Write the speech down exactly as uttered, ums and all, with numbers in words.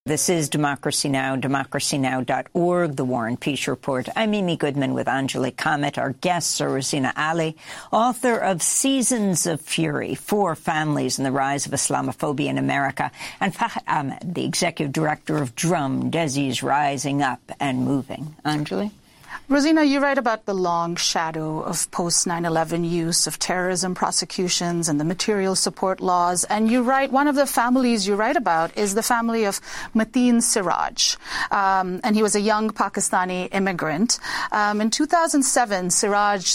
This is Democracy Now!, democracy now dot org, The War and Peace Report. I'm Amy Goodman with Angelique Comet. Our guests are Rosina Ali, author of Seasons of Fury, Four Families and the Rise of Islamophobia in America, and Fahad Ahmed, the executive director of Drum, Desi's Rising Up and Moving. Angelique? Rosina, you write about the long shadow of post nine eleven use of terrorism prosecutions and the material support laws. And you write, one of the families you write about is the family of Mateen Siraj. Um, and he was a young Pakistani immigrant. Um, in two thousand seven, Siraj